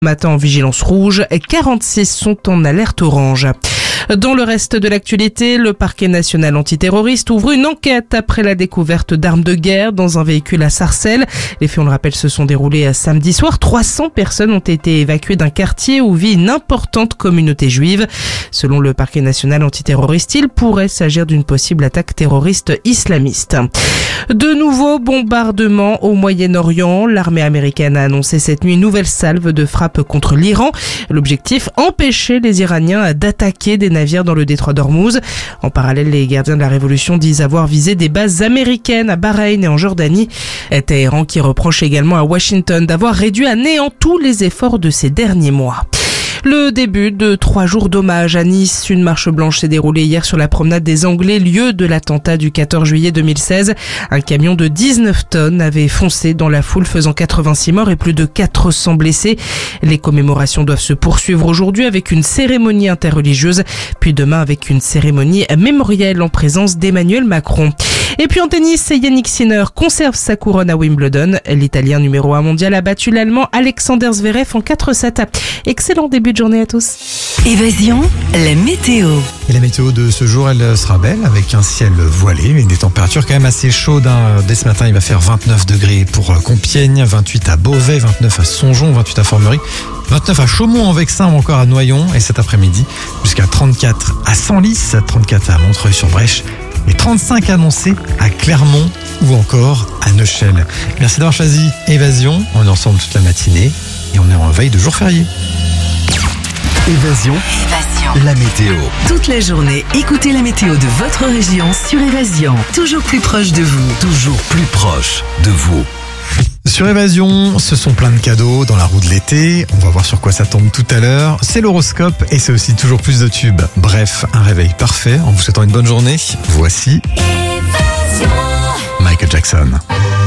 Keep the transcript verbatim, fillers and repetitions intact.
Matin en vigilance rouge, quarante-six sont en alerte orange. Dans le reste de l'actualité, le parquet national antiterroriste ouvre une enquête après la découverte d'armes de guerre dans un véhicule à Sarcelles. Les faits, on le rappelle, se sont déroulés samedi soir. trois cents personnes ont été évacuées d'un quartier où vit une importante communauté juive. Selon le parquet national antiterroriste, il pourrait s'agir d'une possible attaque terroriste islamiste. De nouveaux bombardements au Moyen-Orient. L'armée américaine a annoncé cette nuit une nouvelle salve de frappe contre l'Iran. L'objectif, empêcher les Iraniens d'attaquer des navires dans le détroit d'Ormuz. En parallèle, les gardiens de la révolution disent avoir visé des bases américaines à Bahreïn et en Jordanie. Téhéran qui reproche également à Washington d'avoir réduit à néant tous les efforts de ces derniers mois. Le début de trois jours d'hommage à Nice. Une marche blanche s'est déroulée hier sur la promenade des Anglais, lieu de l'attentat du quatorze juillet deux mille seize. Un camion de dix-neuf tonnes avait foncé dans la foule, faisant quatre-vingt-six morts et plus de quatre cents blessés. Les commémorations doivent se poursuivre aujourd'hui avec une cérémonie interreligieuse, puis demain avec une cérémonie mémorielle en présence d'Emmanuel Macron. Et puis en tennis, Yannick Sinner conserve sa couronne à Wimbledon. L'Italien numéro un mondial a battu l'Allemand Alexander Zverev en quatre sept. Excellent début de journée à tous. Évasion, la météo. Et la météo de ce jour, elle sera belle avec un ciel voilé et des températures quand même assez chaudes. Hein. Dès ce matin, il va faire vingt-neuf degrés pour Compiègne, vingt-huit à Beauvais, vingt-neuf à Songeon, vingt-huit à Formerie, vingt-neuf à Chaumont-en-Vexin ou encore à Noyon. Et cet après-midi, jusqu'à trente-quatre à Senlis, trente-quatre à Montreuil-sur-Brèche et trente-cinq annoncés à Clermont ou encore à Neuchâtel. Merci d'avoir choisi Évasion. On est ensemble toute la matinée et on est en veille de jour férié. Évasion. Évasion. La météo. Toute la journée, écoutez la météo de votre région sur Évasion. Toujours plus proche de vous. Toujours plus proche de vous. Sur Évasion, ce sont plein de cadeaux dans la roue de l'été. On va voir sur quoi ça tombe tout à l'heure. C'est l'horoscope et c'est aussi toujours plus de tubes. Bref, un réveil parfait. En vous souhaitant une bonne journée, voici Évasion. Michael Jackson.